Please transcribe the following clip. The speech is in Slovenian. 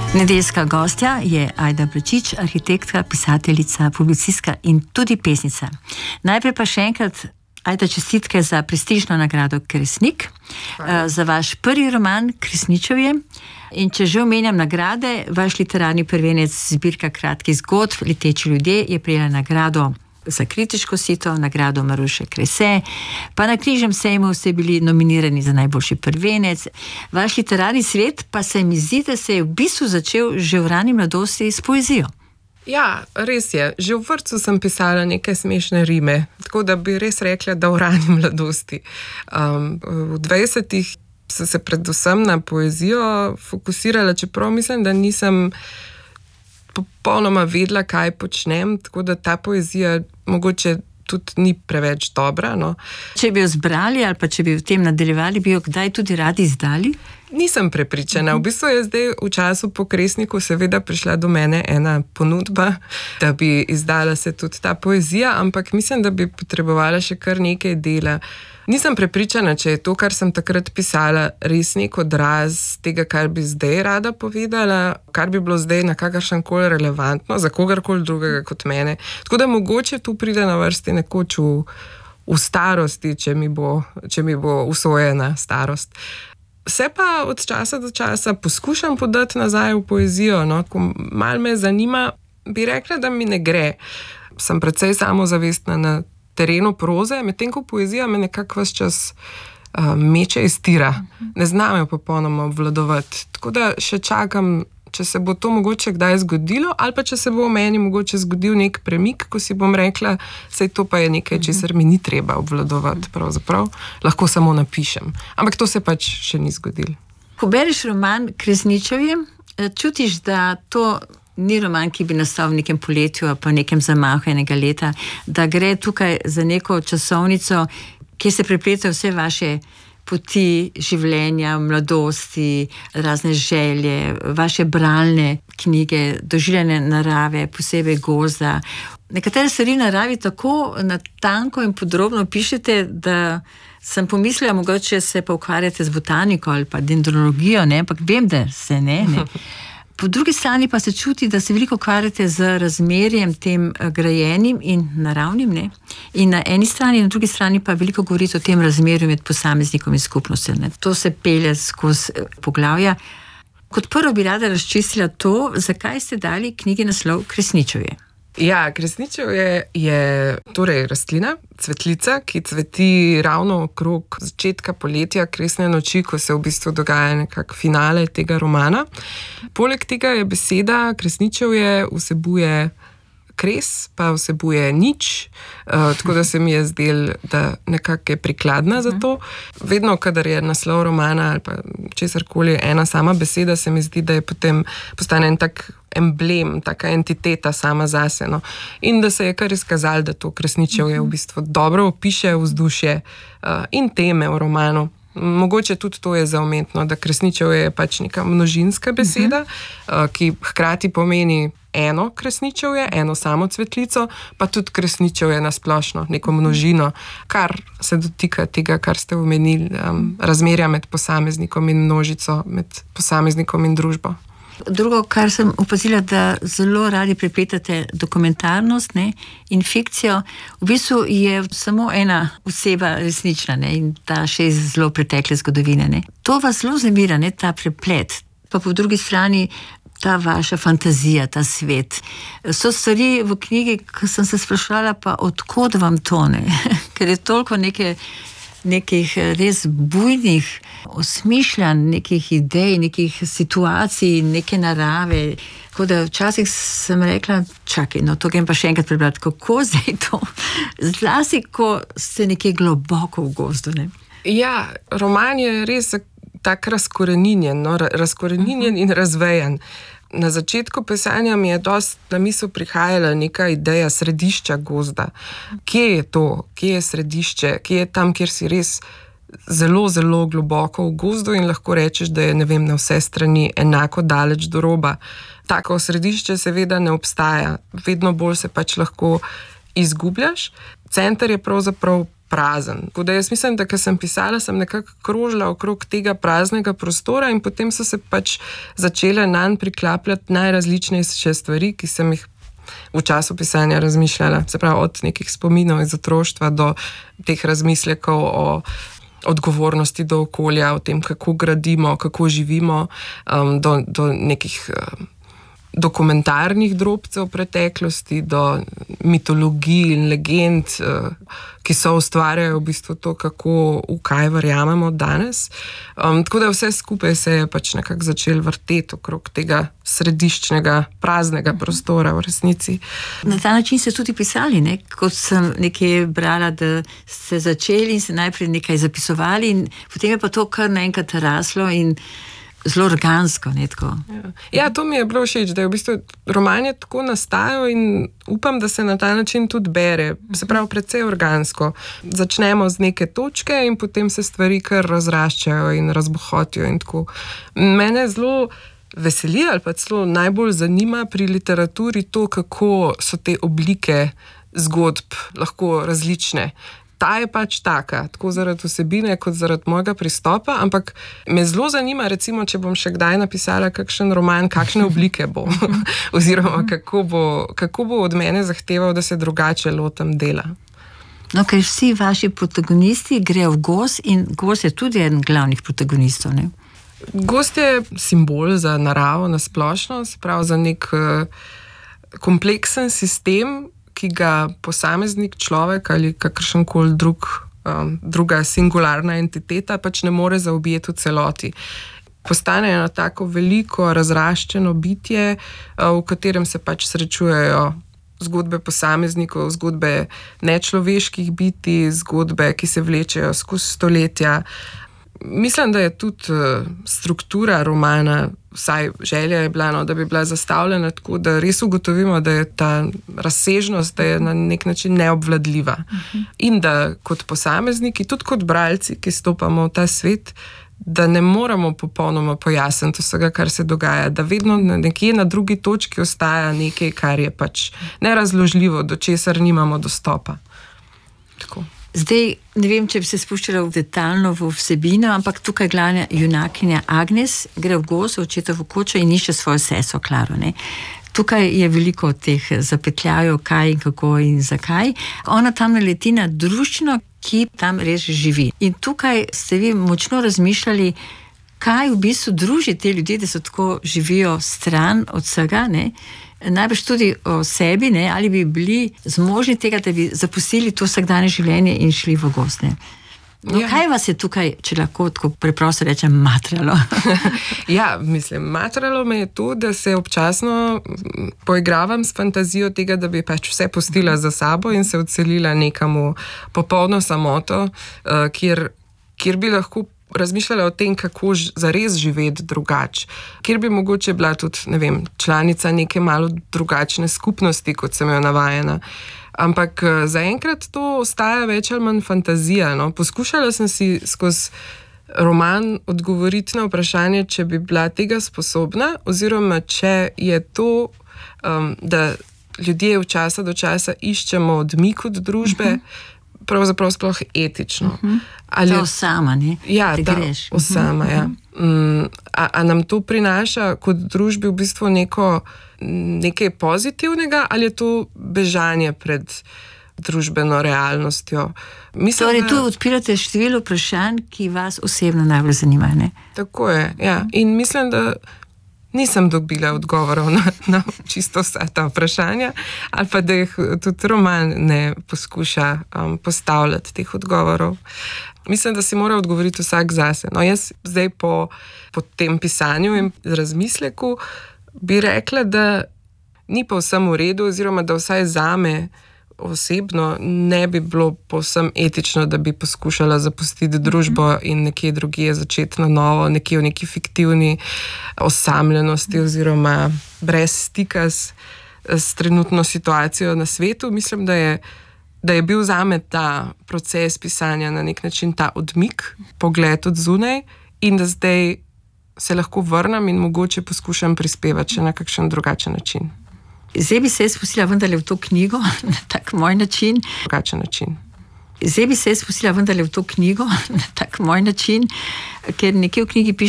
Nedeljska gostja je Ajda Bračič, arhitektka, pisateljica, publicistka in tudi pesnica. Najprej pa še enkrat, Ajda, čestitke za prestižno nagrado Kresnik, za vaš prvi roman Kresničevje. In če že omenjam nagrade, vaš literarni prvenec zbirka kratkih zgodb Leteči ljudje je prejela nagrado za kritiško sito, nagrado Maruše Krese, pa na Križnem sejmu ste bili nominirani za najboljši prvenec. Vaš literarni svet pa se mi zdi, da se je v bistvu začel že v rani mladosti s poezijo. Ja, res je. Že v vrtcu sem pisala neke smešne rime, tako da bi res rekla, da v rani mladosti. V 20-ih sem se predvsem na poezijo fokusirala, čeprav mislim, da nisem popolnoma vedela, kaj počnem, tako da ta poezija mogoče tudi ni preveč dobra. No. Če bi jo zbrali ali pa če bi v tem nadaljevali, bi jo kdaj tudi radi izdali? Nisem prepričana. V bistvu je zdaj v času po Kresniku seveda prišla do mene ena ponudba, da bi izdala se tudi ta poezija, ampak mislim, da bi potrebovala še kar nekaj dela. Nisem prepričana, če je to, kar sem takrat pisala, res nek odraz tega, kar bi zdaj rada povedala, kar bi bilo zdaj na kakršenkoli relevantno, za kogarkoli drugega kot mene. Tako da mogoče tu pride na vrsti nekoč v starosti, če mi bo usvojena starost. Se pa od časa do časa poskušam podati nazaj v poezijo, no, ko malo me zanima, bi rekla, da mi ne gre. Sem precej samozavestna na terenu proze, medtem ko poezija me nekako ves čas meče iz tira. Ne znam jo popolnoma obvladovati. Tako da še čakam, če se bo to mogoče kdaj zgodilo, ali pa če se bo v meni mogoče zgodil nek premik, ko si bom rekla, saj to pa je nekaj, česar mi ni treba obvladovati pravzaprav. Lahko samo napišem. Ampak to se pač še ni zgodilo. Ko bereš roman Kresničevje, čutiš, da to ni roman, ki bi nastal v nekem poletju ali pa nekem zamahu enega leta, da gre tukaj za neko časovnico, kjer se prepletajo vse vaše poti življenja, mladosti, razne želje, vaše bralne knjige, doživljanje narave, posebej gozda. Nekatere stvari v naravi tako natanko in podrobno pišete, da sem pomislila, mogoče se pa ukvarjate z botaniko ali pa dendrologijo, ne? Ampak vem, da se ne. Po drugi strani pa se čuti, da se veliko ukvarjate z razmerjem tem grajenim in naravnim, ne? In na eni strani, na drugi strani pa veliko govorite o tem razmerju med posameznikom in skupnostjo, ne? To se pelje skozi poglavja. Kot prvo bi rada razčistila to, zakaj ste dali knjigi naslov Kresničevje. Ja, Kresničevje je torej rastlina, cvetlica, ki cveti ravno okrog začetka poletja, kresne noči, ko se v bistvu dogaja nekak finale tega romana. Poleg tega je beseda Kresničevje vsebuje kres, pa vsebuje nič, tako da se mi je zdelo, da nekako je prikladna za to. Vedno, kadar je naslov romana ali pa česarkoli ena sama beseda, se mi zdi, da je potem postane en tak emblem, taka entiteta sama zase. No. In da se je kar izkazalo, da to Kresničevje v bistvu dobro opiše vzdušje in teme v romanu. Mogoče tudi to je za umetno, da Kresničevje je pač neka množinska beseda, ki hkrati pomeni eno Kresničevje, eno samo cvetlico, pa tudi Kresničevje na splošno, neko množino, kar se dotika tega, kar ste omenili, razmerja med posameznikom in množico, med posameznikom in družbo. Drugo, kar sem opazila, da zelo radi prepletate dokumentarnost, ne, in fikcijo. V bistvu je samo ena oseba resnična, ne, in ta še iz zelo pretekle zgodovine. Ne. To vas zelo zamira, ne, ta preplet. Pa po drugi strani ta vaša fantazija, ta svet. So stvari v knjigi, ko sem se sprašvala, pa odkod vam to, ne? Ker je toliko nekih res bujnih osmišljanj, nekih idej, nekih situacij, neke narave. Tako da včasih sem rekla, čakaj, no to grem pa še enkrat prebrati, kako zdaj to? Zlasti, ko ste nekje globoko v gozdu, ne? Ja, roman je res tak razkoreninjen, no? Razkoreninjen in razvejan. Na začetku pisanja mi je dosti na misel prihajala neka ideja središča gozda. Kje je to? Kje je središče? Kje je tam, kjer si res zelo, zelo globoko v gozdu in lahko rečeš, da je, ne vem, na vse strani enako daleč do roba. Tako središče seveda ne obstaja. Vedno bolj se pač lahko izgubljaš. Center je pravzaprav prazen. Tako da jaz mislim, da ko sem pisala, sem nekako krožila okrog tega praznega prostora in potem so se pač začele nanj priklapljati najrazličnejše stvari, ki sem jih v času pisanja razmišljala. Se pravi, od nekih spominov iz otroštva do teh razmislekov o odgovornosti do okolja, o tem, kako gradimo, kako živimo, do nekih dokumentarnih drobcev preteklosti, do mitologij in legend, ki so ustvarjajo v bistvu to, v kaj verjamemo danes. Tako da vse skupaj se je pač nekako začel vrteti okrog tega središčnega, praznega prostora v resnici. Na ta način ste tudi pisali, ne? Kot sem nekaj brala, da ste začeli in se najprej nekaj zapisovali in potem je pa to kar naenkrat raslo in zelo organsko, ne tako. Ja, to mi je bilo všeč, da je v bistvu roman je tako nastajal in upam, da se na ta način tudi bere. Se pravi, precej organsko. Začnemo z neke točke in potem se stvari kar razraščajo in razbohotijo in tako. Mene zelo veseli ali pa celo najbolj zanima pri literaturi to, kako so te oblike zgodb lahko različne. Ta je pač taka, tako zaradi vsebine, kot zaradi mojega pristopa, ampak me zelo zanima, recimo, če bom še kdaj napisala kakšen roman, kakšne oblike bo, oziroma kako bo od mene zahteval, da se drugače lotem dela. No, ker vsi vaši protagonisti grejo v gozd in gozd je tudi eden glavnih protagonistov, ne? Gozd je simbol za naravo na splošno, se pravi za nek kompleksen sistem, ki ga posameznik, človek ali kakršenkoli druga singularna entiteta pač ne more zaobjeti v celoti. Postane eno tako veliko razraščeno bitje, v katerem se pač srečujejo zgodbe posameznikov, zgodbe nečloveških bitij, zgodbe, ki se vlečejo skozi stoletja. Mislim, da je tudi struktura romana, vsaj želja je bila, da bi bila zastavljena tako, da res ugotovimo, da je ta razsežnost, da je na nek način neobvladljiva. In da kot posamezniki, tudi kot bralci, ki stopamo v ta svet, da ne moramo popolnoma pojasniti vsega, kar se dogaja, da vedno nekje na drugi točki ostaja nekaj, kar je pač nerazložljivo, do česar nimamo dostopa. Tako. Zdaj, ne vem, če bi se spuščala detaljno v vsebino, ampak tukaj glavna junakinja Agnes gre v gozd, v očetovo kočo in išče svojo sestro Klaro, ne. Tukaj je veliko teh zapetljajev, kaj in kako in zakaj. Ona tam naleti na druščino, ki tam res živi. In tukaj ste vi močno razmišljali, kaj v bistvu druži te ljudi, da so tako živijo stran od vsega, ne. Najbrž tudi o sebi, ne, ali bi bili zmožni tega, da bi zapustili to vsakdanje življenje in šli v gozd, ne. No, kaj vas je tukaj, če lahko tako preprosto rečem, matralo? Ja, mislim, matralo me je to, da se občasno poigravam s fantazijo tega, da bi pač vse pustila za sabo in se odselila nekam v popolno samoto, kjer bi lahko razmišljala o tem, kako zares živeti drugače. Kjer bi mogoče bila tudi, ne vem, članica neke malo drugačne skupnosti, kot sem jo navajena. Ampak zaenkrat to ostaja več ali manj fantazija. No? Poskušala sem si skozi roman odgovoriti na vprašanje, če bi bila tega sposobna, oziroma če je to, da ljudje od časa do časa iščemo odmik od družbe, pravzaprav sploh etično. Ali to osama, ne? Ja, da osama, ja. A nam to prinaša kot družbi v bistvu nekaj pozitivnega, ali je to bežanje pred družbeno realnostjo? Mislim, torej, tu odpirate število vprašanj, ki vas osebno najbolj zanimajo, ne? Tako je, ja. In mislim, da nisem dobila odgovorov na čisto vsa ta vprašanja, ali pa da jih tudi roman ne poskuša postavljati teh odgovorov. Mislim, da si mora odgovoriti vsak zase. No, jaz zdaj po tem pisanju in razmisleku bi rekla, da ni povsem v redu, oziroma da vsaj zame osebno ne bi bilo povsem etično, da bi poskušala zapustiti družbo in nekje drugje začeti na novo, nekje v neki fiktivni osamljenosti oziroma brez stika s trenutno situacijo na svetu. Mislim, da je bil zame ta proces pisanja na nek način ta odmik, pogled od zunaj in da zdaj se lahko vrnem in mogoče poskušam prispevati še na kakšen drugačen način. Zdaj bi se spustila vendarle v to knjigo na tak moj način. Drugačen način. Zdaj bi se spustila vendarle v to knjigo, na tak moj način, ker nekje v knjigi piše,